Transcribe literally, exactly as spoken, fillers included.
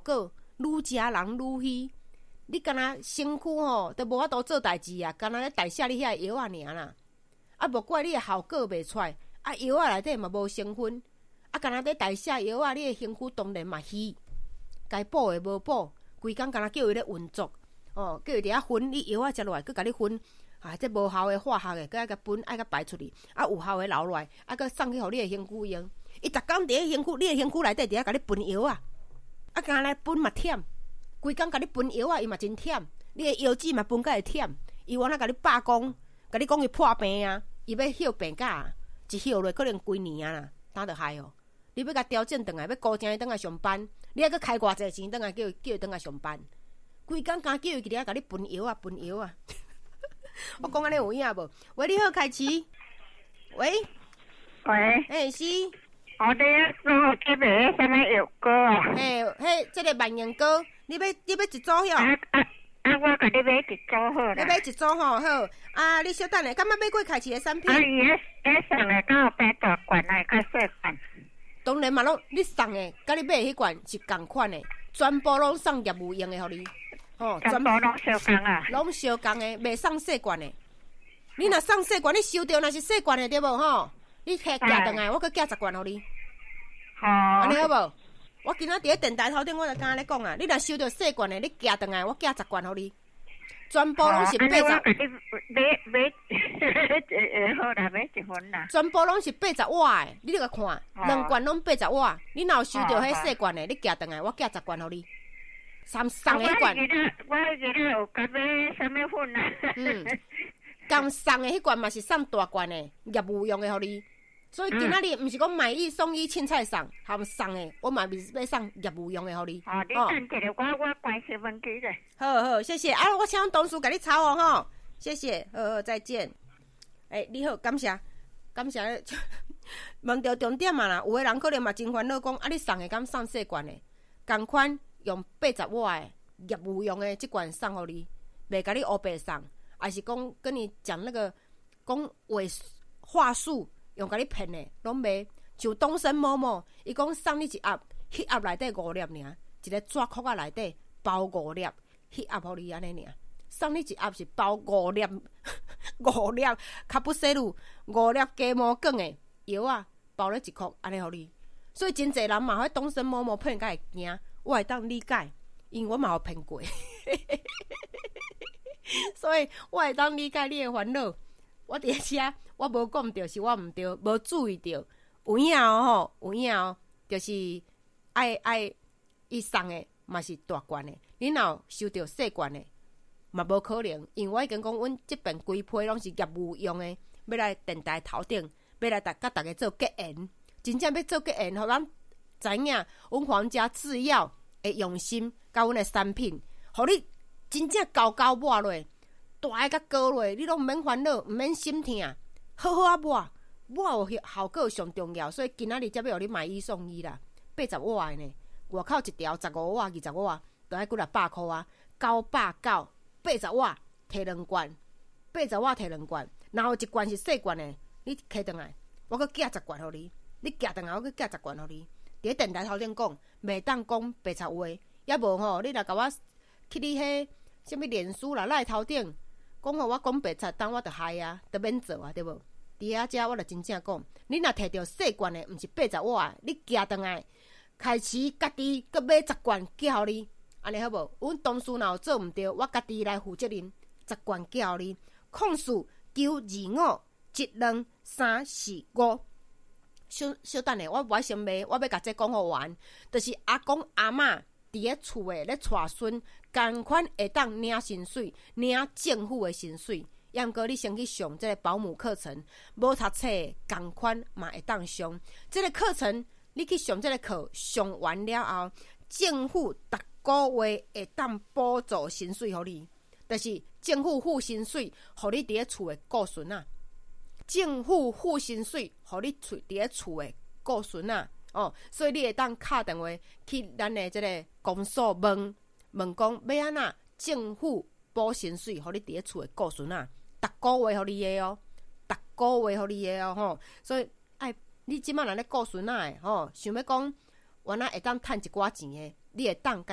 果愈食人愈虚，你敢若身躯吼都无法度做代志啊，敢若咧代谢你遐药啊尔啦，啊无怪你的效果袂出来，啊药啊内底嘛无成分，啊敢若咧代谢药啊，你的身躯当然嘛虚，该补的无补，规工敢若叫伊咧运作，哦，叫伊伫遐分，你药啊食落来，佮甲你分。啊，这无效的化学的，佮爱甲分，爱甲排出去。啊，有效的留落来，啊，佮送去互你的身躯用。伊逐工伫咧身躯，你的身躯内底伫遐甲你分药啊，啊，敢若分嘛忝，规工甲你分药啊，伊嘛真忝。你的腰子嘛分甲会忝，伊原来甲你罢工，甲你讲伊破病啊，伊要休病假，一休落可能规年啊啦，呾着害哦。你要甲调整转来，要固定伊转来上班，你还佮开偌济钱转来叫叫伊转来上班，规工敢叫伊伫遐甲你分药啊，分药啊。我讲安尼有影无？喂，你好，凯琪。喂， 喂， 诶、欸、是。 我哋做这边什么药膏啊？ 诶、欸，迄这个万元膏，你要你要一组哟？ 啊啊啊！我甲你买一组好啦。 你买一组吼好。啊，你稍等下，敢要买过凯琪的产品？ 啊，伊迄迄送的敢有买大罐的，较细罐？ 当然嘛，拢你送的，甲你买迄罐是共款的，全部拢送业务用的，互你。 哦，全部拢相共啊， 拢相共的，袂送细罐的。你若送细罐，你收着若是细罐的对无吼？你摕寄转来，我佮寄十罐互你。 好， 安尼好无？我今仔伫咧电台头顶，我就刚咧讲啊，你若收着细罐的，你寄转来，我寄十罐互你。全部拢是八十。 我甲你买买，好啦，买一份啦。 全部拢是八十瓦的，你著甲看，两罐拢八十瓦。你若有收着迄细罐的，你寄转来，我寄十罐互你。三送的迄罐， 我迄个有甲买什么粉啊？ 嗯，刚送的迄罐嘛是送大罐的，业务用的，互你。所以今仔日毋是讲买一送一凊彩送，含送的，我嘛是要送业务用的，互你。 哦，你等一下，我我关身份证咧。 好好，谢谢。啊，我请董事甲你抄哦，吼，谢谢。好好，再见。诶、欸，你好，感谢，感谢。问到重点嘛啦，有的人可能嘛真烦恼讲，啊，你送的敢送细罐的，共款。用八十瓦的业务用的这罐送互你，袂甲你黑白送，还是讲跟你讲那个讲话话术，用甲你骗的，拢袂。像东升某某，伊讲送你一盒，迄盒内底五粒尔，一个纸壳仔内底包五粒，迄盒互你安尼尔。送你一盒是包五粒，五粒卡布西鲁，五粒鸡毛梗的药啊，包咧一壳安尼互你。所以真侪人嘛，迄东升某某骗甲会惊。我会当理解，因为我嘛有骗过，所以我会当理解你的烦恼。我伫遮，我无讲着是我毋对，无注意着。有影哦吼，有影哦，就是爱爱伊送的嘛是大罐的，你若收着细罐的嘛无可能，因为我已经讲，阮即边规批拢是业务用的，要来电台头顶，要来甲甲大家做结缘，真正要做结缘，互咱。知影，阮皇家制药的用心，甲阮的产品，互你真正高高抹落，大个甲高落，你拢毋免烦恼，毋免心痛，好好啊抹，抹有效果上重要，所以今仔日才要互你买一送一啦，八十瓦的呢，外口一条十五瓦、二十瓦，都爱几六百箍啊，九百九，八十瓦摕两罐，八十瓦摕两罐，然后一罐是细罐的，你摕转来，我搁寄十罐互你，你寄转来我搁寄十罐互你。伫电台头顶讲，袂当讲白贼话，也无吼，你若甲我去你迄什么脸书啦、赖头顶讲互我讲白贼，当我着害啊，着免做啊，对无？伫遐遮我着真正讲，你若摕着细罐的，毋是八十瓦，你寄转来，开始家己搁买十罐寄互你，安尼好无？阮同事若有做毋对，我家己来负责任，十罐寄互你。控诉九二五一两三四五。小小等下，我我先卖，我要甲这讲互完，就是阿公阿嬷伫咧厝诶咧带孙，共款会当领薪水，领政府诶薪水。要毋过你先去上这个保姆课程，无读册共款嘛会当上。这个课程你去上这个课，上完了后，政府逐个月会当补助薪水互你，但是政府付薪水，互你伫咧厝诶顾孙啊。政府付薪水，互你厝伫咧厝诶顾孙啊，哦，所以你会当敲电话去咱诶即个公所问问讲要安怎政府补薪水，互你伫咧厝诶顾孙啊，逐个月互你诶哦，逐个月互你诶哦，吼，所以爱你即摆若咧顾孙仔诶，吼，想要讲原来会当趁一寡钱诶，你会当甲